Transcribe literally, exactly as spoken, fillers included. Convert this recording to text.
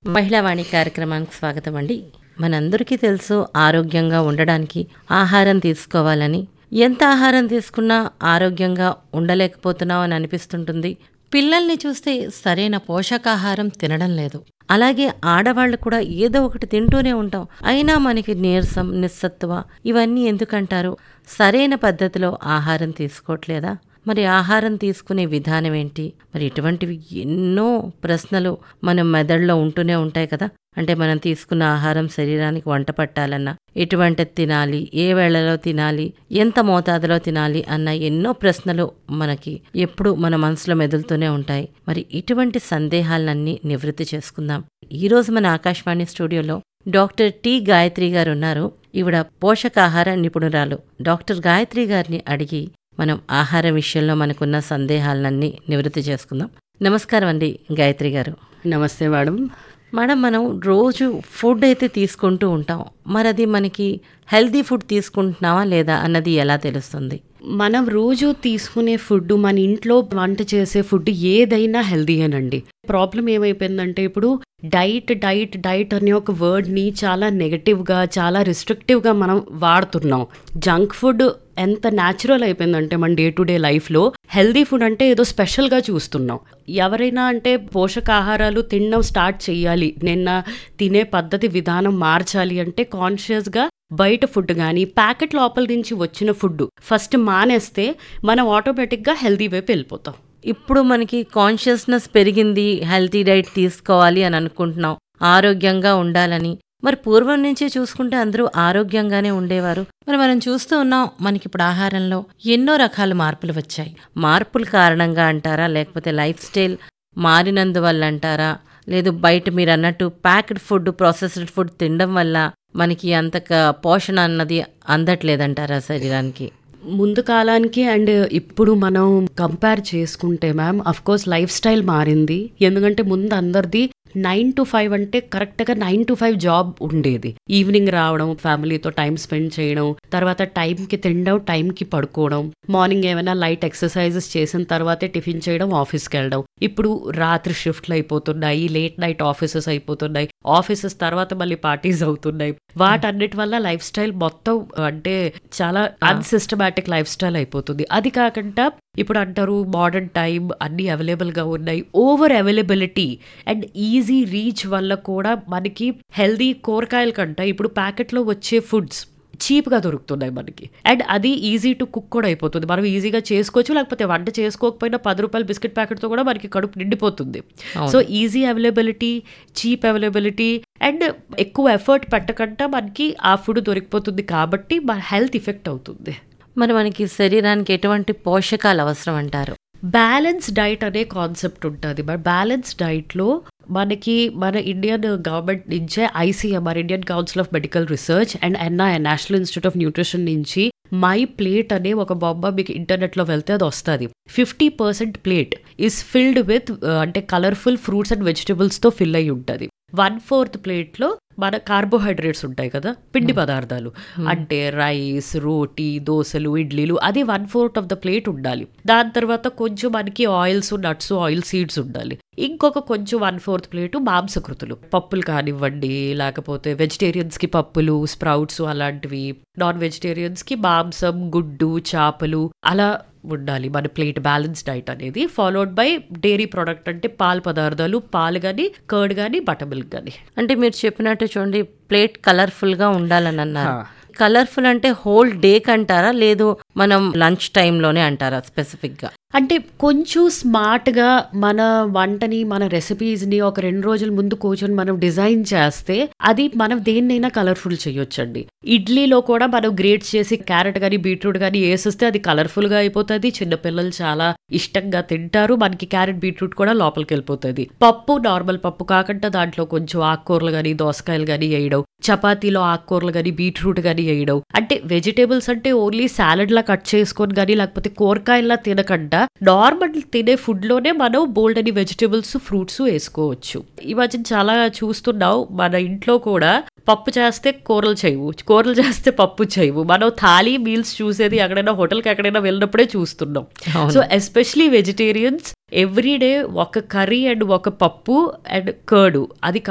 మహిళావాణి కార్యక్రమానికి స్వాగతం అండి. మనందరికీ తెలుసు ఆరోగ్యంగా ఉండడానికి ఆహారం తీసుకోవాలని. ఎంత ఆహారం తీసుకున్నా ఆరోగ్యంగా ఉండలేకపోతున్నాం అని అనిపిస్తుంటుంది. పిల్లల్ని చూస్తే సరైన పోషకాహారం తినడం లేదు. అలాగే ఆడవాళ్ళు కూడా ఏదో ఒకటి తింటూనే ఉంటాం. అయినా మనకి నీరసం, నిస్సత్తువ ఇవన్నీ ఎందుకంటారు? సరైన పద్ధతిలో ఆహారం తీసుకోవట్లేదా? మరి ఆహారం తీసుకునే విధానం ఏంటి? మరి ఇటువంటివి ఎన్నో ప్రశ్నలు మన మెదడులో ఉంటూనే ఉంటాయి కదా. అంటే మనం తీసుకున్న ఆహారం శరీరానికి వంట పట్టాలన్నా, ఎటువంటి తినాలి, ఏ వేళలో తినాలి, ఎంత మోతాదులో తినాలి అన్న ఎన్నో ప్రశ్నలు మనకి ఎప్పుడు మన మనసులో మెదులుతూనే ఉంటాయి. మరి ఇటువంటి సందేహాలన్నీ నివృత్తి చేసుకుందాం. ఈరోజు మన ఆకాశవాణి స్టూడియోలో డాక్టర్ టి గాయత్రి గారు ఉన్నారు. ఈవిడ పోషకాహార నిపుణురాలు. డాక్టర్ గాయత్రి గారిని అడిగి మనం ఆహార విషయంలో మనకున్న సందేహాలన్నీ నివృత్తి చేసుకుందాం. నమస్కారం అండి గాయత్రి గారు. నమస్తే మేడం. మేడం, మనం రోజు ఫుడ్ అయితే తీసుకుంటూ ఉంటాం. మరి అది మనకి హెల్దీ ఫుడ్ తీసుకుంటున్నావా లేదా అన్నది ఎలా తెలుస్తుంది? మనం రోజు తీసుకునే ఫుడ్, మన ఇంట్లో వంట చేసే ఫుడ్ ఏదైనా హెల్దీయేనండి. ప్రాబ్లం ఏమైపోయిందంటే ఇప్పుడు డైట్ డైట్ డైట్ అనే ఒక వర్డ్ని చాలా నెగటివ్గా, చాలా రిస్ట్రిక్టివ్గా మనం వాడుతున్నాం. జంక్ ఫుడ్ ఎంత న్యాచురల్ అయిపోయిందంటే మన డే టు డే లైఫ్లో హెల్దీ ఫుడ్ అంటే ఏదో స్పెషల్గా చూస్తున్నాం. ఎవరైనా అంటే పోషకాహారాలు తినడం స్టార్ట్ చేయాలి, నిన్న తినే పద్ధతి విధానం మార్చాలి అంటే కాన్షియస్గా బయట ఫుడ్ కానీ ప్యాకెట్ లోపల నుంచి వచ్చిన ఫుడ్ ఫస్ట్ మానేస్తే మనం ఆటోమేటిక్గా హెల్దీ వైపు వెళ్ళిపోతాం. ఇప్పుడు మనకి కాన్షియస్నెస్ పెరిగింది, హెల్తీ డైట్ తీసుకోవాలి అని అనుకుంటున్నాం, ఆరోగ్యంగా ఉండాలని. మరి పూర్వం నుంచి చూసుకుంటే అందరూ ఆరోగ్యంగానే ఉండేవారు. మరి మనం చూస్తూ ఉన్నాం, మనకి ఇప్పుడు ఆహారంలో ఎన్నో రకాల మార్పులు వచ్చాయి. మార్పుల కారణంగా అంటారా, లేకపోతే లైఫ్ స్టైల్ మారినందువల్ల అంటారా, లేదు బయట మీరు అన్నట్టు ప్యాక్డ్ ఫుడ్, ప్రాసెస్డ్ ఫుడ్ తినడం వల్ల మనకి అంత పోషణ అన్నది అందట్లేదంటారా శరీరానికి? ముందు కాలానికి అండ్ ఇప్పుడు మనం కంపేర్ చేసుకుంటే ma'am, of course life style మారింది. ఎందుకంటే ముందు అందరిది నైన్ టు ఫైవ్ అంటే కరెక్ట్గా నైన్ టు ఫైవ్ జాబ్ ఉండేది. ఈవినింగ్ రావడం, ఫ్యామిలీతో టైం స్పెండ్ చేయడం, తర్వాత టైంకి తినడం, టైంకి పడుకోవడం, మార్నింగ్ ఏమైనా లైట్ ఎక్సర్సైజెస్ చేసిన తర్వాతే టిఫిన్ చేయడం, ఆఫీస్కి వెళ్ళడం. ఇప్పుడు రాత్రి షిఫ్ట్లు అయిపోతున్నాయి, లేట్ నైట్ ఆఫీసెస్ అయిపోతున్నాయి, ఆఫీసెస్ తర్వాత మళ్ళీ పార్టీస్ అవుతున్నాయి. వాటన్నిటి వల్ల లైఫ్ స్టైల్ మొత్తం అంటే చాలా అన్సిస్టమాటిక్ లైఫ్ స్టైల్ అయిపోతుంది. అది కాకుండా ఇప్పుడు అంటారు మోడర్న్ టైం, అన్నీ అవైలబుల్గా ఉన్నాయి. Over availability and easy reach వల్ల కూడా మనకి హెల్దీ కూరగాయల కంటే ఇప్పుడు ప్యాకెట్లో వచ్చే ఫుడ్స్ చీప్గా దొరుకుతున్నాయి మనకి. అండ్ అది ఈజీ టు కుక్ కూడా అయిపోతుంది. మనం ఈజీగా చేసుకోవచ్చు, లేకపోతే వంట చేసుకోకపోయినా పది రూపాయల బిస్కెట్ ప్యాకెట్తో కూడా మనకి కడుపు నిండిపోతుంది. So easy availability, cheap availability and ఎక్కువ ఎఫర్ట్ పెట్టకుండా మనకి ఆ ఫుడ్ దొరికిపోతుంది. కాబట్టి మన హెల్త్ ఎఫెక్ట్ అవుతుంది. మరి మనకి శరీరానికి ఎటువంటి పోషకాలు అవసరం అంటారు? బ్యాలెన్స్ డైట్ అనే కాన్సెప్ట్ ఉంటుంది. మరి బ్యాలెన్స్ డైట్లో మనకి మన ఇండియన్ గవర్నమెంట్ నుంచే ICMR, Indian council of medical research and NI, national institute of nutrition నుంచి మై ప్లేట్ అనే ఒక బొమ్మ మీకు ఇంటర్నెట్లో వెళ్తే అది వస్తుంది. Fifty percent plate is filled with అంటే కలర్ఫుల్ ఫ్రూట్స్ అండ్ వెజిటబుల్స్తో ఫిల్ అయి ఉంటుంది. వన్ ఫోర్త్ ప్లేట్లో మన కార్బోహైడ్రేట్స్ ఉంటాయి కదా, పిండి పదార్థాలు అంటే రైస్, రోటీ, దోశలు, ఇడ్లీలు, అది one fourth of the plate ఉండాలి. దాని తర్వాత కొంచెం మనకి ఆయిల్స్, నట్స్, ఆయిల్ సీడ్స్ ఉండాలి. ఇంకొక కొంచెం వన్ ఫోర్త్ ప్లేటు మాంసకృతులు, పప్పులు కానివ్వండి, లేకపోతే వెజిటేరియన్స్కి పప్పులు, స్ప్రౌట్స్ అలాంటివి, నాన్ వెజిటేరియన్స్కి మాంసం, గుడ్డు, చేపలు అలా ఉండాలి మన ప్లేట్. బ్యాలెన్స్ డైట్ అనేది ఫాలోడ్ బై డైరీ ప్రోడక్ట్ అంటే పాల పదార్థాలు, పాలు కానీ, కర్డ్ కానీ, బటర్ మిల్క్ కానీ. అంటే మీరు చెప్పినట్టు చూడండి, ప్లేట్ కలర్ఫుల్గా ఉండాలని అన్నారు. కలర్ఫుల్ అంటే హోల్ డే కంటారా, లేదు మనం లంచ్ టైంలోనే అంటారా స్పెసిఫిక్గా? అంటే కొంచెం స్మార్ట్గా మన వంటని, మన రెసిపీస్ని ఒక రెండు రోజుల ముందు కూర్చొని మనం డిజైన్ చేస్తే అది మనం దేన్నైనా కలర్ఫుల్ చేయొచ్చండి. ఇడ్లీలో కూడా మనం గ్రేట్ చేసి క్యారెట్ కానీ, బీట్రూట్ కానీ వేసిస్తే అది కలర్ఫుల్గా అయిపోతుంది. చిన్నపిల్లలు చాలా ఇష్టంగా తింటారు. మనకి క్యారెట్, బీట్రూట్ కూడా లోపలికి వెళ్ళిపోతుంది. పప్పు నార్మల్ పప్పు కాకుండా దాంట్లో కొంచెం ఆకుకూరలు కానీ, దోసకాయలు కానీ వేయడం, చపాతీలో ఆకుకూరలు కానీ, బీట్రూట్ కానీ వేయడం. అంటే వెజిటేబుల్స్ అంటే ఓన్లీ సాలడ్ లా కట్ చేసుకొని కానీ, లేకపోతే కూరగాయల్లా తినకుండా నార్మల్ తినే ఫుడ్ లోనే మనం బోల్డ్ అని వెజిటేబుల్స్, ఫ్రూట్స్ వేసుకోవచ్చు. ఈ మధ్య చాలా చూస్తున్నాం, మన ఇంట్లో కూడా పప్పు చేస్తే కూరలు చేయవు, కూరలు చేస్తే పప్పు చేయవు. మనం థాలీ మీల్స్ చూసేది ఎక్కడైనా హోటల్కి ఎక్కడైనా వెళ్ళినప్పుడే చూస్తున్నాం. సో ఎస్పెషలీ వెజిటేరియన్స్ ఎవ్రీడే ఒక కర్రీ అండ్ ఒక పప్పు అండ్ కర్డ్ అది